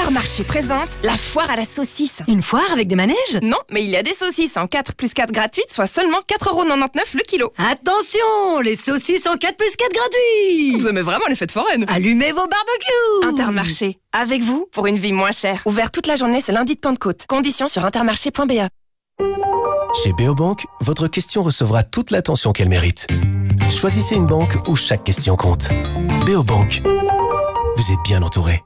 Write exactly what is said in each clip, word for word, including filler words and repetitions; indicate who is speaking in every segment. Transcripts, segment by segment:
Speaker 1: Intermarché présente la foire à la saucisse.
Speaker 2: Une foire avec des manèges?
Speaker 1: Non, mais il y a des saucisses en quatre plus quatre gratuites, soit seulement quatre euros quatre-vingt-dix-neuf le kilo.
Speaker 2: Attention, les saucisses en quatre plus quatre gratuits.
Speaker 1: Vous aimez vraiment les fêtes foraines?
Speaker 2: Allumez vos barbecues.
Speaker 1: Intermarché, avec vous pour une vie moins chère. Ouvert toute la journée ce lundi de Pentecôte. Conditions sur intermarché point b e.
Speaker 3: Chez Beobank, votre question recevra toute l'attention qu'elle mérite. Choisissez une banque où chaque question compte. Beobank, vous êtes bien entouré.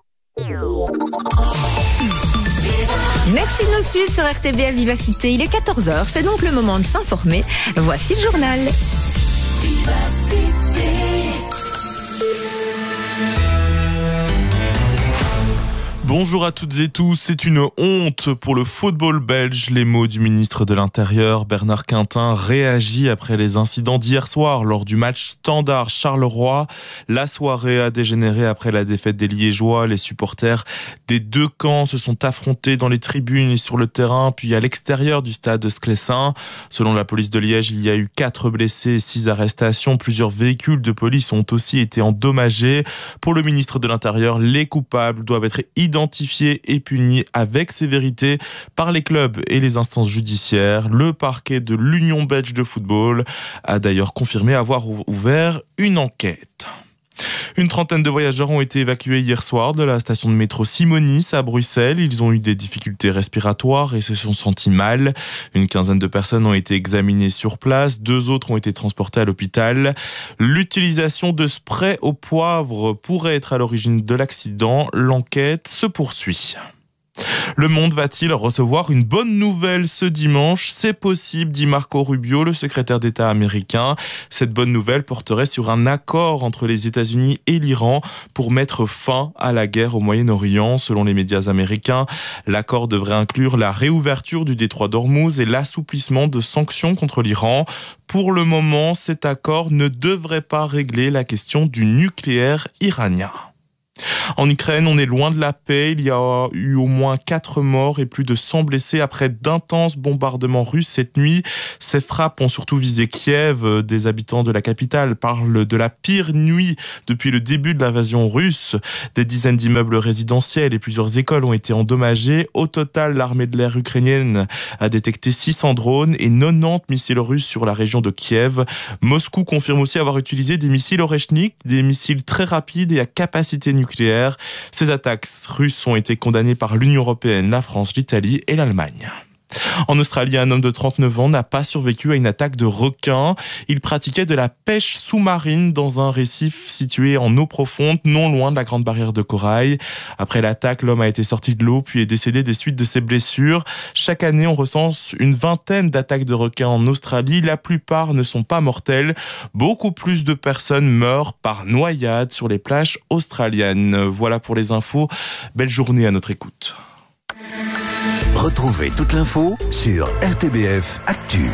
Speaker 4: Merci de nous suivre sur R T B L Vivacité. Il est quatorze heures, c'est donc le moment de s'informer. Voici le journal. Vivacité.
Speaker 5: Bonjour à toutes et tous, c'est une honte pour le football belge. Les mots du ministre de l'Intérieur, Bernard Quintin, réagit après les incidents d'hier soir lors du match Standard Charleroi. La soirée a dégénéré après la défaite des Liégeois. Les supporters des deux camps se sont affrontés dans les tribunes et sur le terrain, puis à l'extérieur du stade Sclessin. Selon la police de Liège, il y a eu quatre blessés et six arrestations. Plusieurs véhicules de police ont aussi été endommagés. Pour le ministre de l'Intérieur, les coupables doivent être identifiés identifié et puni avec sévérité par les clubs et les instances judiciaires. Le parquet de l'Union belge de football a d'ailleurs confirmé avoir ouvert une enquête. Une trentaine de voyageurs ont été évacués hier soir de la station de métro Simonis à Bruxelles. Ils ont eu des difficultés respiratoires et se sont sentis mal. Une quinzaine de personnes ont été examinées sur place. Deux autres ont été transportées à l'hôpital. L'utilisation de spray au poivre pourrait être à l'origine de l'accident. L'enquête se poursuit. Le Monde va-t-il recevoir une bonne nouvelle ce dimanche? C'est possible, dit Marco Rubio, le secrétaire d'État américain. Cette bonne nouvelle porterait sur un accord entre les États-Unis et l'Iran pour mettre fin à la guerre au Moyen-Orient. Selon les médias américains, l'accord devrait inclure la réouverture du détroit d'Ormuz et l'assouplissement de sanctions contre l'Iran. Pour le moment, cet accord ne devrait pas régler la question du nucléaire iranien. En Ukraine, on est loin de la paix. Il y a eu au moins quatre morts et plus de cent blessés après d'intenses bombardements russes cette nuit. Ces frappes ont surtout visé Kiev. Des habitants de la capitale parlent de la pire nuit depuis le début de l'invasion russe. Des dizaines d'immeubles résidentiels et plusieurs écoles ont été endommagés. Au total, l'armée de l'air ukrainienne a détecté six cents drones et quatre-vingt-dix missiles russes sur la région de Kiev. Moscou confirme aussi avoir utilisé des missiles Oreshnik, des missiles très rapides et à capacité nucléaire. Ces attaques russes ont été condamnées par l'Union européenne, la France, l'Italie et l'Allemagne. En Australie, un homme de trente-neuf ans n'a pas survécu à une attaque de requin. Il pratiquait de la pêche sous-marine dans un récif situé en eau profonde, non loin de la Grande Barrière de Corail. Après l'attaque, l'homme a été sorti de l'eau puis est décédé des suites de ses blessures. Chaque année, on recense une vingtaine d'attaques de requins en Australie. La plupart ne sont pas mortelles. Beaucoup plus de personnes meurent par noyade sur les plages australiennes. Voilà pour les infos. Belle journée à notre écoute.
Speaker 6: Retrouvez toute l'info sur R T B F Actu.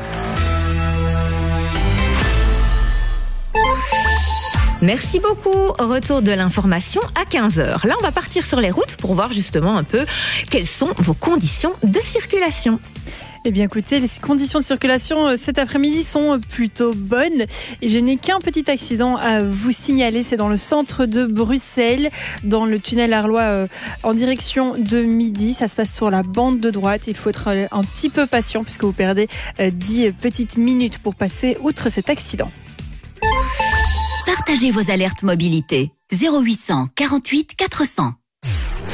Speaker 4: Merci beaucoup. Retour de l'information à quinze heures. Là, on va partir sur les routes pour voir justement un peu quelles sont vos conditions de circulation.
Speaker 7: Eh bien écoutez, les conditions de circulation cet après-midi sont plutôt bonnes et je n'ai qu'un petit accident à vous signaler. C'est dans le centre de Bruxelles, dans le tunnel Arlois euh, en direction de Midi. Ça se passe sur la bande de droite. Il faut être un petit peu patient puisque vous perdez euh, dix petites minutes pour passer outre cet accident.
Speaker 8: Partagez vos alertes mobilité. zéro huit cent quarante-huit quatre cents.